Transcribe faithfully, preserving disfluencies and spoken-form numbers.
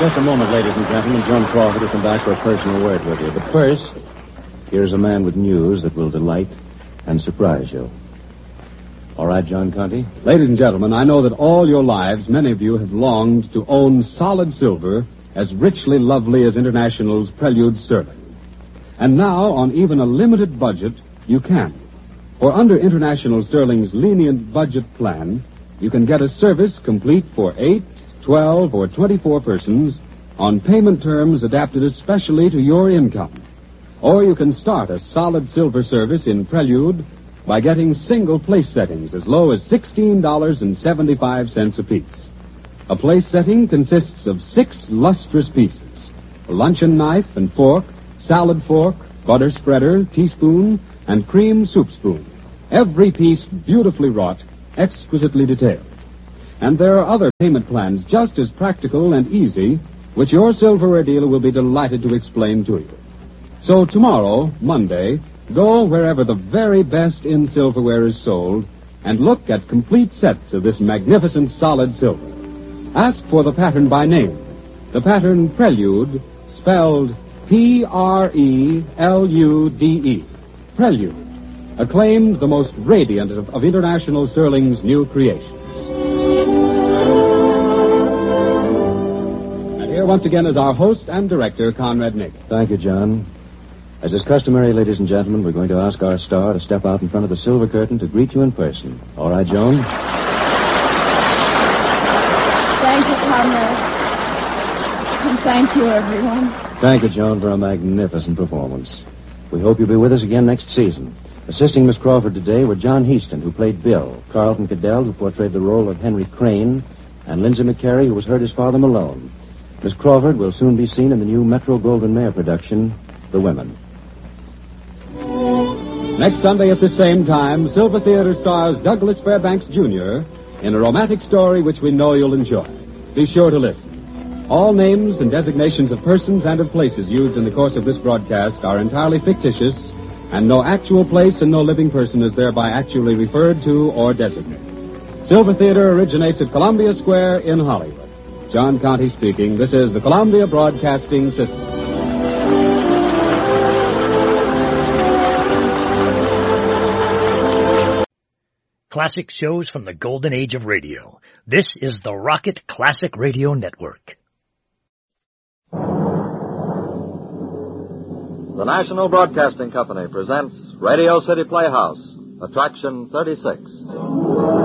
just a moment, ladies and gentlemen. John Crawford will come back for a personal word with you. But first, here's a man with news that will delight and surprise you. All right, John Conte? Ladies and gentlemen, I know that all your lives, many of you have longed to own solid silver as richly lovely as International's Prelude Sterling. And now, on even a limited budget, you can. For under International Sterling's lenient budget plan, you can get a service complete for eight, twelve, or twenty-four persons on payment terms adapted especially to your income. Or you can start a solid silver service in Prelude by getting single place settings as low as sixteen dollars and seventy-five cents apiece. A place setting consists of six lustrous pieces: a luncheon knife and fork, salad fork, butter spreader, teaspoon, and cream soup spoon. Every piece beautifully wrought, exquisitely detailed. And there are other payment plans just as practical and easy, which your silverware dealer will be delighted to explain to you. So tomorrow, Monday, go wherever the very best in silverware is sold and look at complete sets of this magnificent solid silver. Ask for the pattern by name. The pattern Prelude, spelled P R E L U D E. Prelude. Acclaimed the most radiant of, of International Sterling's new creations. And here once again is our host and director, Conrad Nick. Thank you, John. As is customary, ladies and gentlemen, we're going to ask our star to step out in front of the silver curtain to greet you in person. All right, Joan? Thank you, Conrad. And thank you, everyone. Thank you, Joan, for a magnificent performance. We hope you'll be with us again next season. Assisting Miss Crawford today were John Heaston, who played Bill, Carlton Cadell, who portrayed the role of Henry Crane, and Lindsay McCary, who was heard as Father Malone. Miss Crawford will soon be seen in the new Metro-Goldwyn-Mayer production, The Women. Next Sunday at the same time, Silver Theater stars Douglas Fairbanks, Junior in a romantic story which we know you'll enjoy. Be sure to listen. All names and designations of persons and of places used in the course of this broadcast are entirely fictitious, and no actual place and no living person is thereby actually referred to or designated. Silver Theater originates at Columbia Square in Hollywood. John Conte speaking. This is the Columbia Broadcasting System. Classic shows from the golden age of radio. This is the Rocket Classic Radio Network. The National Broadcasting Company presents Radio City Playhouse, Attraction thirty-six.